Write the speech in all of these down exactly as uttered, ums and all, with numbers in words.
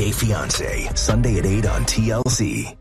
Hey Fiancé, Sunday at eight on T L C.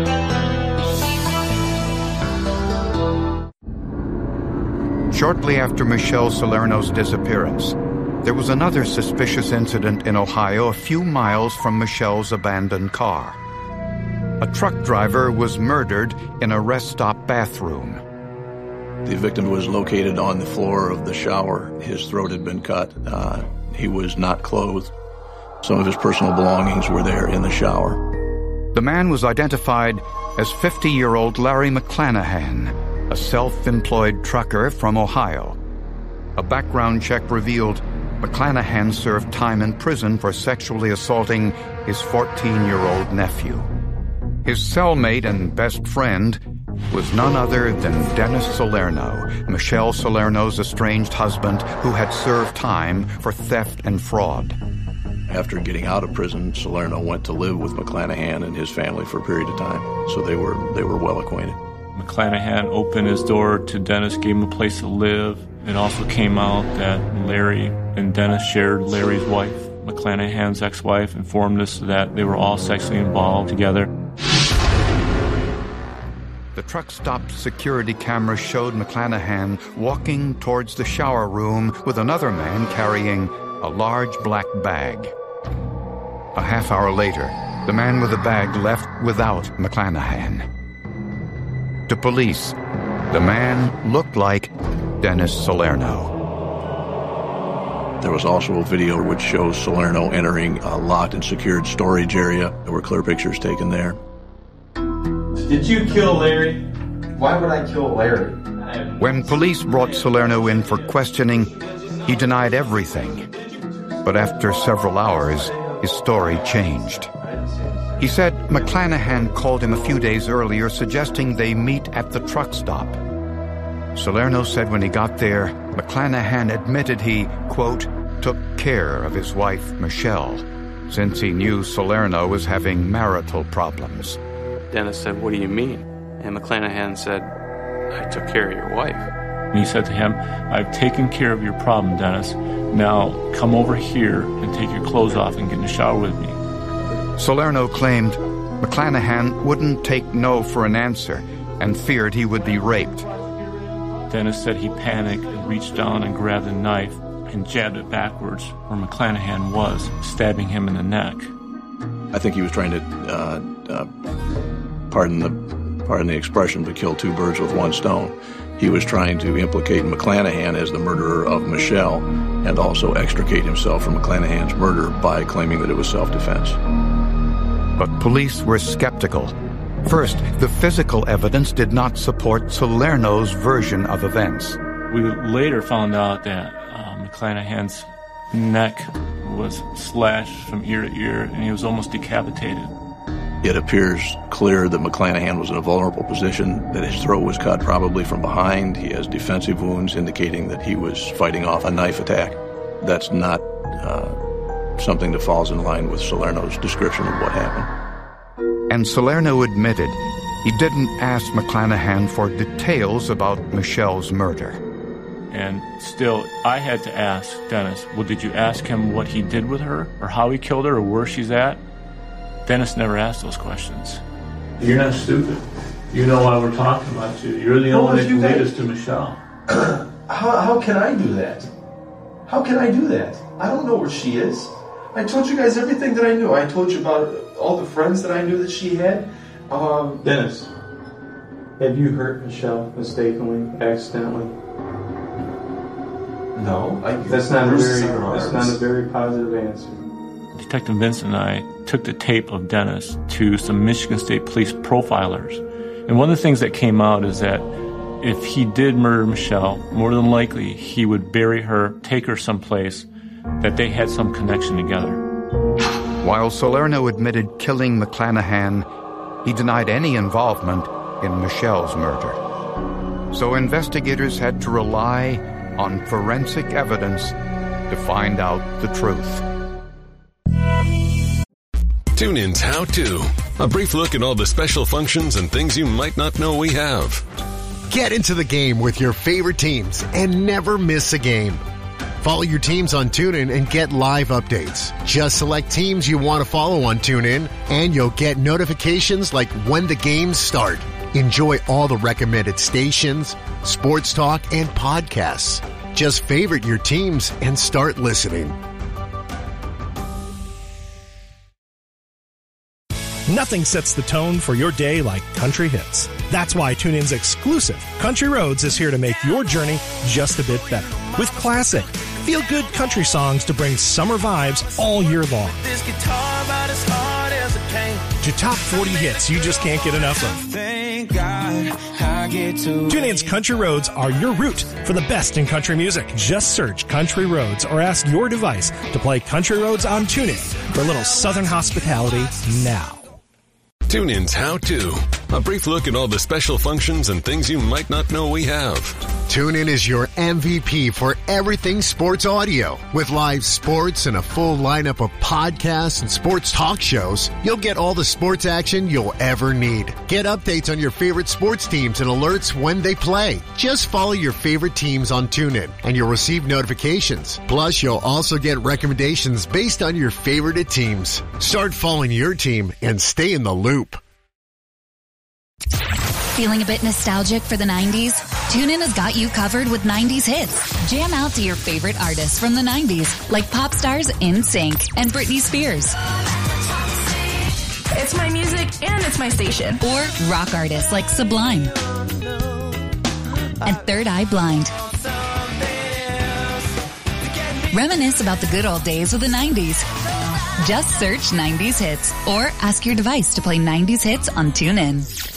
Shortly after Michelle Salerno's disappearance, there was another suspicious incident in Ohio a few miles from Michelle's abandoned car. A truck driver was murdered in a rest stop bathroom. The victim was located on the floor of the shower. His throat had been cut. Uh, he was not clothed. Some of his personal belongings were there in the shower. The man was identified as fifty-year-old Larry McClanahan, a self-employed trucker from Ohio. A background check revealed McClanahan served time in prison for sexually assaulting his fourteen-year-old nephew. His cellmate and best friend was none other than Dennis Salerno, Michelle Salerno's estranged husband who had served time for theft and fraud. After getting out of prison, Salerno went to live with McClanahan and his family for a period of time, so they were they were well acquainted. McClanahan opened his door to Dennis, gave him a place to live. It also came out that Larry and Dennis shared Larry's wife. McClanahan's ex-wife informed us that they were all sexually involved together. The truck stop security camera showed McClanahan walking towards the shower room with another man carrying a large black bag. A half hour later, the man with the bag left without McClanahan. To police, the man looked like Dennis Salerno. There was also a video which shows Salerno entering a locked and secured storage area. There were clear pictures taken there. Did you kill Larry? Why would I kill Larry? When police brought Salerno in for questioning, he denied everything. But after several hours, his story changed. He said McClanahan called him a few days earlier suggesting they meet at the truck stop. Salerno said when he got there, McClanahan admitted he, quote, took care of his wife, Michelle, since he knew Salerno was having marital problems. Dennis said, "What do you mean?" And McClanahan said, "I took care of your wife." And he said to him, "I've taken care of your problem, Dennis. Now come over here and take your clothes off and get in the shower with me." Salerno claimed McClanahan wouldn't take no for an answer and feared he would be raped. Dennis said he panicked and reached down and grabbed a knife and jabbed it backwards where McClanahan was, stabbing him in the neck. I think he was trying to, uh, uh, pardon the pardon the expression, but kill two birds with one stone. He was trying to implicate McClanahan as the murderer of Michelle and also extricate himself from McClanahan's murder by claiming that it was self-defense. But police were skeptical. First, the physical evidence did not support Salerno's version of events. We later found out that uh, McClanahan's neck was slashed from ear to ear, and he was almost decapitated. It appears clear that McClanahan was in a vulnerable position, that his throat was cut probably from behind. He has defensive wounds indicating that he was fighting off a knife attack. That's not uh, something that falls in line with Salerno's description of what happened. And Salerno admitted he didn't ask McClanahan for details about Michelle's murder. And still, I had to ask Dennis, well, did you ask him what he did with her, or how he killed her, or where she's at? Dennis never asked those questions. You're not stupid. You know why we're talking about you. You're the only one that can lead us to Michelle. how, how can I do that? How can I do that? I don't know where she is. I told you guys everything that I knew. I told you about all the friends that I knew that she had. Um, Dennis, have you hurt Michelle mistakenly, accidentally? No. I, that's not a very. That's not a very positive answer. Detective Vincent and I took the tape of Dennis to some Michigan State Police profilers. And one of the things that came out is that if he did murder Michelle, more than likely he would bury her, take her someplace, that they had some connection together. While Salerno admitted killing McClanahan, he denied any involvement in Michelle's murder. So investigators had to rely on forensic evidence to find out the truth. Tune in's How To, a brief look at all the special functions and things you might not know we have. Get into the game with your favorite teams and never miss a game. Follow your teams on TuneIn and get live updates. Just select teams you want to follow on TuneIn, and you'll get notifications like when the games start. Enjoy all the recommended stations, sports talk, and podcasts. Just favorite your teams and start listening. Nothing sets the tone for your day like country hits. That's why TuneIn's exclusive Country Roads is here to make your journey just a bit better. With classic, feel-good country songs to bring summer vibes all year long. This guitar about as hard as a pain. To top forty hits you just can't get enough of. Thank God I get to TuneIn's Country Roads are your route for the best in country music. Just search Country Roads or ask your device to play Country Roads on TuneIn for a little southern hospitality now. TuneIn's How To. A brief look at all the special functions and things you might not know we have. TuneIn is your M V P for everything sports audio. With live sports and a full lineup of podcasts and sports talk shows, you'll get all the sports action you'll ever need. Get updates on your favorite sports teams and alerts when they play. Just follow your favorite teams on TuneIn, and you'll receive notifications. Plus, you'll also get recommendations based on your favorite teams. Start following your team and stay in the loop. Feeling a bit nostalgic for the nineties? TuneIn has got you covered with nineties hits. Jam out to your favorite artists from the nineties, like pop stars NSYNC and Britney Spears. It's my music and it's my station. Or rock artists like Sublime and Third Eye Blind. Reminisce about the good old days of the nineties. Just search nineties hits or ask your device to play nineties hits on TuneIn.